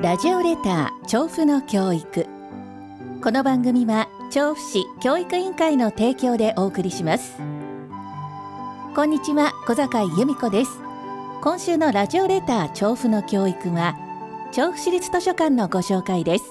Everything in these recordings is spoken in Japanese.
ラジオレター調布の教育。この番組は調布市教育委員会の提供でお送りします。こんにちは、小坂井由美子です。今週のラジオレター調布の教育は調布市立図書館のご紹介です。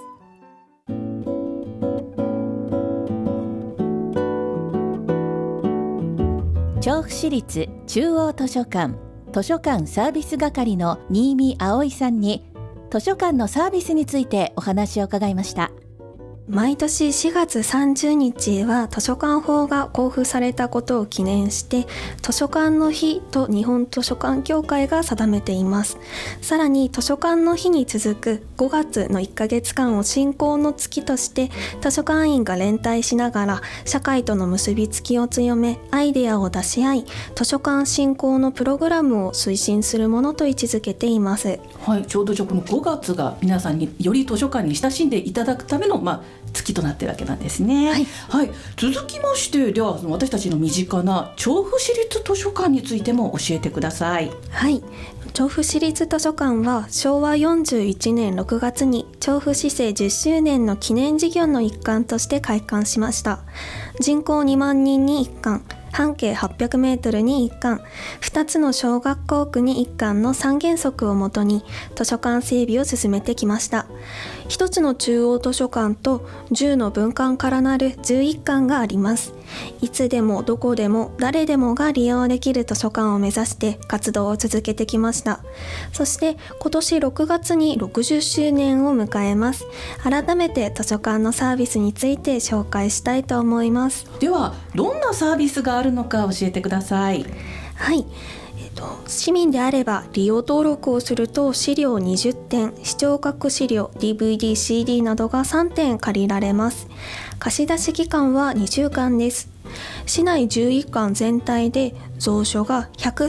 調布市立中央図書館サービス係の新見葵さんに図書館のサービスについてお話を伺いました。 毎年4月30日は図書館法が公布されたことを記念して図書館の日と日本図書館協会が定めています。さらに図書館の日に続く5月の1ヶ月間を振興の月として図書館員が連帯しながら社会との結びつきを強めアイデアを出し合い図書館振興のプログラムを推進するものと位置づけています。 はい、ちょうどこの5月が皆さんにより図書館に親しんでいただくための月となっているわけなんですね。はい、続きましてでは私たちの身近な調布市立図書館についても教えてください。 はい、調布市立図書館は昭和41年6月に調布市政10周年の記念事業の一環として開館しました。人口2万人に1館、半径800メートルに1館、2つの小学校区に1館の3原則をもとに図書館整備を進めてきました。1つの中央図書館と10の分館からなる11館があります。いつでもどこでも誰でもが利用できる図書館を目指して活動を続けてきました。そして今年6月に60周年を迎えます。改めて図書館のサービスについて紹介したいと思います。 ではどんなサービスがあるのか教えてください。 はい、市民であれば利用登録をすると資料20点、視聴覚資料、DVD、CD などが3点借りられます。貸し出し期間は2週間です。市内11館全体で蔵書が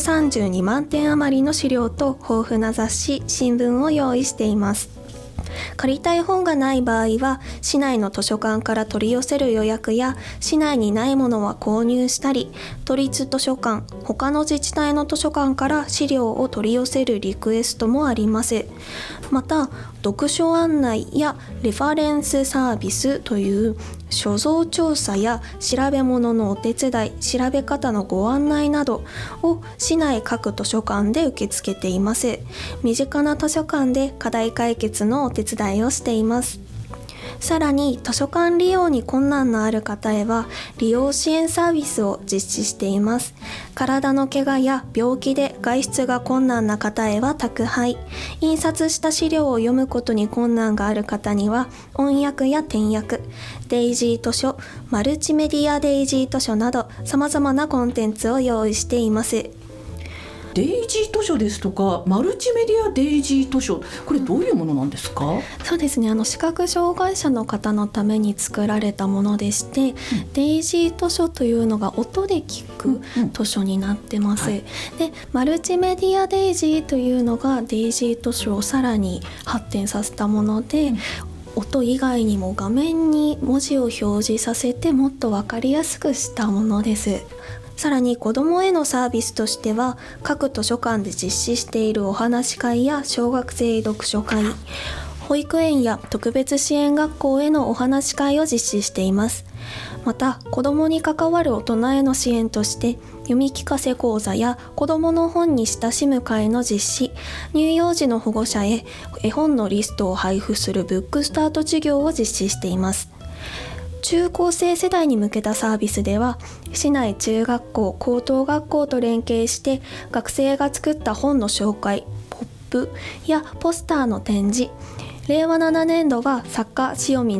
132万点余りの資料と豊富な雑誌、新聞を用意しています。借りたい本がない場合は市内の図書館から取り寄せる予約や市内にないものは購入したり都立図書館、他の自治体の図書館から資料を取り寄せるリクエストもあります。また読書案内やレファレンスサービスという所蔵調査や調べ物のお手伝い、調べ方のご案内などを市内各図書館で受け付けています。身近な図書館で課題解決のお手伝いをしています。さらに図書館利用に困難のある方へは利用支援サービスを実施しています。体の怪我や病気で外出が困難な方へは宅配、印刷した資料を読むことに困難がある方には音訳や点訳、デイジー図書、マルチメディアデイジー図書など様々なコンテンツを用意しています。 デイジー図書ですとかマルチメディアデイジー図書、これどういうものなんですか？ そうですね、視覚障害者の方のために作られたものでして、デイジー図書というのが音で聞く図書になってます。でマルチメディアデイジーというのがデイジー図書をさらに発展させたもので、音以外にも画面に文字を表示させてもっと分かりやすくしたものです。さらに子どもへのサービスとしては各図書館で実施しているお話し会や小学生読書会、保育園や特別支援学校へのお話し会を実施しています。また子どもに関わる大人への支援として読み聞かせ講座や子どもの本に親しむ会の実施、乳幼児の保護者へ絵本のリストを配布するブックスタート授業を実施しています。中高生世代に向けたサービスでは市内中学校、高等学校と連携して学生が作った本の紹介、ポップやポスターの展示、令和7年度は作家塩見